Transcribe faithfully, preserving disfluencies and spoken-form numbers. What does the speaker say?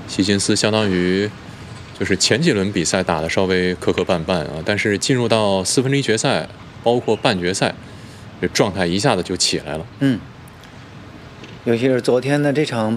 希金斯相当于就是前几轮比赛打得稍微磕磕绊绊啊，但是进入到四分之一决赛，包括半决赛，这状态一下子就起来了。 嗯，尤其是昨天的这场